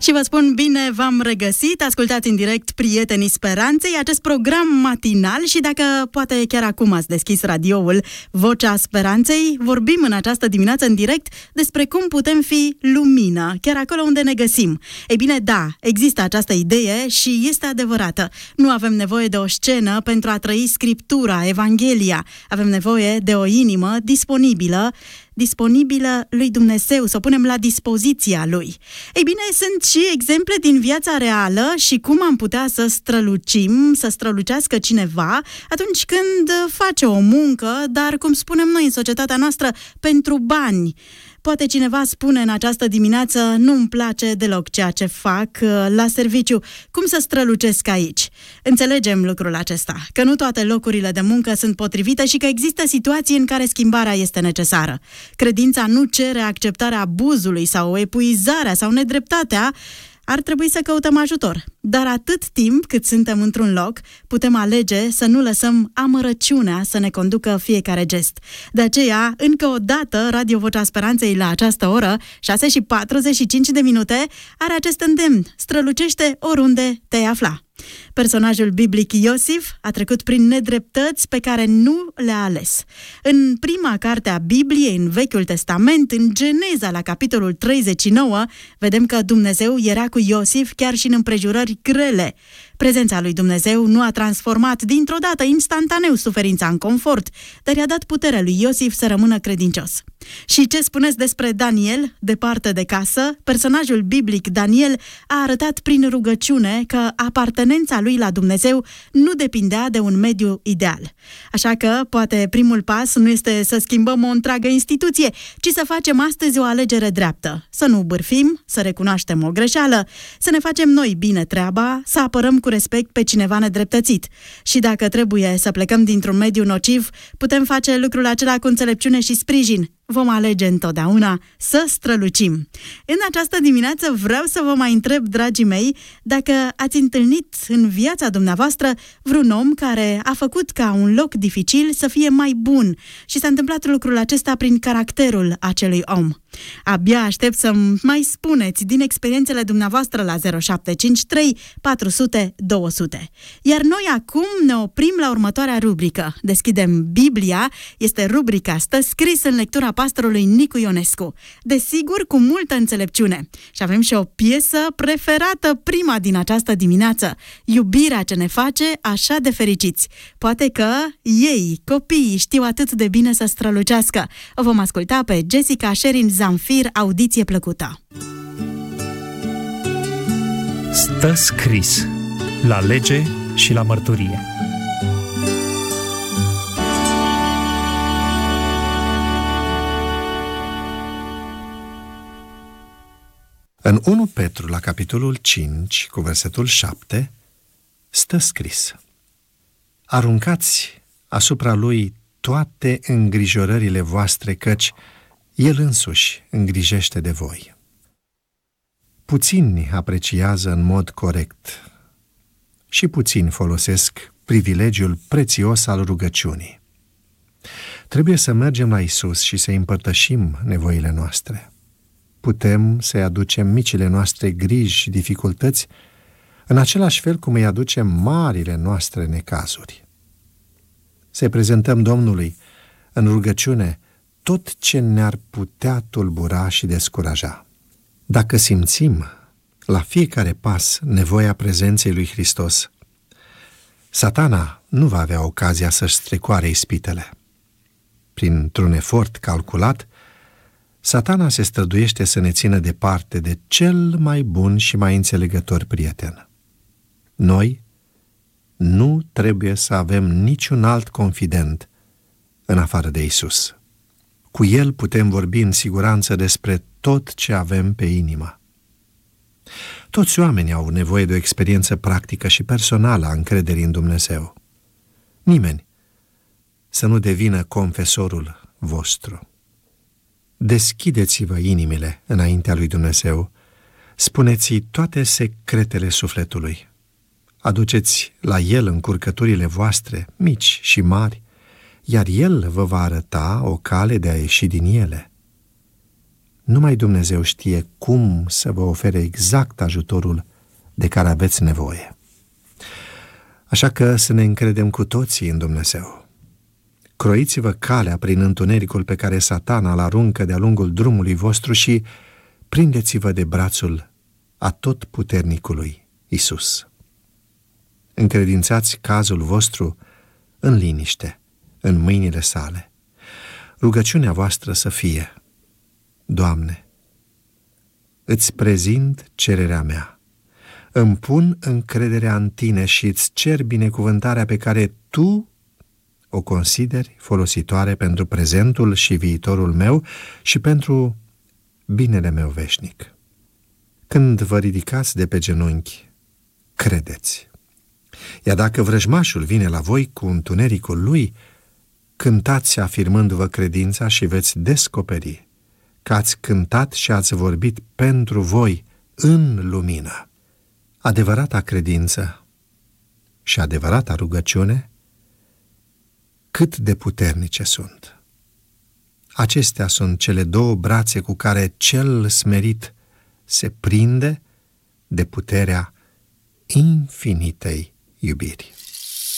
Și vă spun bine, v-am regăsit, ascultați în direct Prietenii Speranței, acest program matinal și dacă poate chiar acum ați deschis radioul Vocea Speranței, vorbim în această dimineață în direct despre cum putem fi lumină, chiar acolo unde ne găsim. Ei bine, da, există această idee și este adevărată. Nu avem nevoie de o scenă pentru a trăi Scriptura, Evanghelia. Avem nevoie de o inimă disponibilă lui Dumnezeu, să o punem la dispoziția Lui. Ei bine, sunt și exemple din viața reală și cum am putea să strălucim, să strălucească cineva atunci când face o muncă, dar, cum spunem noi în societatea noastră, pentru bani. Poate cineva spune în această dimineață, nu-mi place deloc ceea ce fac la serviciu, cum să strălucesc aici? Înțelegem lucrul acesta, că nu toate locurile de muncă sunt potrivite și că există situații în care schimbarea este necesară. Credința nu cere acceptarea abuzului sau epuizarea sau nedreptatea. Ar trebui să căutăm ajutor, dar atât timp cât suntem într-un loc, putem alege să nu lăsăm amărăciunea să ne conducă fiecare gest. De aceea, încă o dată, Radio Vocea Speranței la această oră, 6:45, are acest îndemn: strălucește oriunde te-ai afla. Personajul biblic Iosif a trecut prin nedreptăți pe care nu le-a ales. În prima carte a Bibliei, în Vechiul Testament, în Geneza, la capitolul 39, vedem că Dumnezeu era cu Iosif chiar și în împrejurări grele. Prezența lui Dumnezeu nu a transformat dintr-o dată, instantaneu, suferința în confort, dar i-a dat puterea lui Iosif să rămână credincios. Și ce spuneți despre Daniel, departe de casă? Personajul biblic Daniel a arătat prin rugăciune că apartenența lui la Dumnezeu nu depindea de un mediu ideal. Așa că, poate primul pas nu este să schimbăm o întreagă instituție, ci să facem astăzi o alegere dreaptă. Să nu bârfim, să recunoaștem o greșeală, să ne facem noi bine treaba, să apărăm cu respect pe cineva nedreptățit. Și dacă trebuie să plecăm dintr-un mediu nociv, putem face lucrul acela cu înțelepciune și sprijin. Vom alege întotdeauna să strălucim. În această dimineață vreau să vă mai întreb, dragii mei, dacă ați întâlnit în viața dumneavoastră vreun om care a făcut ca un loc dificil să fie mai bun și s-a întâmplat lucrul acesta prin caracterul acelui om. Abia aștept să mai spuneți din experiențele dumneavoastră la 0753 400 200. Iar noi acum ne oprim la următoarea rubrică. Deschidem Biblia, este rubrica Stă scris în lectura pastorului Nicu Ionescu. Desigur, cu multă înțelepciune. Și avem și o piesă preferată, prima din această dimineață, Iubirea ce ne face așa de fericiți. Poate că ei, copiii, știu atât de bine să strălucească. O vom asculta pe Jessica Sherin Zamfir, audiție plăcută. Stă scris la lege și la mărturie. În 1 Petru, la capitolul 5, cu versetul 7, stă scris: aruncați asupra lui toate îngrijorările voastre, căci el însuși îngrijește de voi. Puțini apreciază în mod corect și puțini folosesc privilegiul prețios al rugăciunii. Trebuie să mergem la Isus și să împărtășim nevoile noastre. Putem să-i aducem micile noastre griji și dificultăți în același fel cum îi aducem marile noastre necazuri. Să prezentăm Domnului în rugăciune tot ce ne-ar putea tulbura și descuraja. Dacă simțim la fiecare pas nevoia prezenței lui Hristos, Satana nu va avea ocazia să-și strecoare ispitele. Printr-un efort calculat, Satana se străduiește să ne țină departe de cel mai bun și mai înțelegător prieten. Noi nu trebuie să avem niciun alt confident în afară de Isus. Cu El putem vorbi în siguranță despre tot ce avem pe inimă. Toți oamenii au nevoie de o experiență practică și personală a încrederii în Dumnezeu. Nimeni să nu devină confesorul vostru. Deschideți-vă inimile înaintea lui Dumnezeu, spuneți-i toate secretele sufletului. Aduceți la El încurcăturile voastre, mici și mari, iar El vă va arăta o cale de a ieși din ele. Numai Dumnezeu știe cum să vă ofere exact ajutorul de care aveți nevoie. Așa că să ne încredem cu toții în Dumnezeu. Croiți-vă calea prin întunericul pe care Satana îl aruncă de-a lungul drumului vostru și prindeți-vă de brațul atotputernicului Iisus. Încredințați cazul vostru în liniște, în mâinile sale. Rugăciunea voastră să fie: Doamne, îți prezint cererea mea, îmi pun încrederea în Tine și îți cer binecuvântarea pe care Tu o consideri folositoare pentru prezentul și viitorul meu și pentru binele meu veșnic. Când vă ridicați de pe genunchi, credeți. Iar dacă vrăjmașul vine la voi cu întunericul lui, cântați afirmându-vă credința și veți descoperi că ați cântat și ați vorbit pentru voi în lumină. Adevărata credință și adevărata rugăciune, cât de puternice sunt. Acestea sunt cele două brațe cu care cel smerit se prinde de puterea infinitei iubiri.